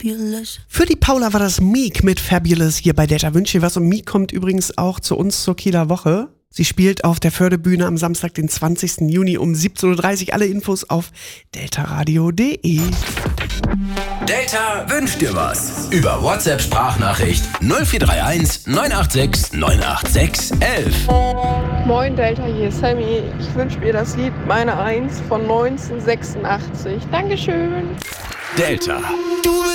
Fabulous. Für die Paula war das Meek mit Fabulous hier bei Delta Wünsch dir was. Und Meek kommt übrigens auch zu uns zur Kieler Woche. Sie spielt auf der Fördebühne am Samstag, den 20. Juni um 17.30 Uhr. Alle Infos auf deltaradio.de. Delta wünscht dir was. Über WhatsApp-Sprachnachricht 0431 986 986 11. Moin Delta, hier ist Sammy. Ich wünsche mir das Lied Meine Eins von 1986. Dankeschön. Delta.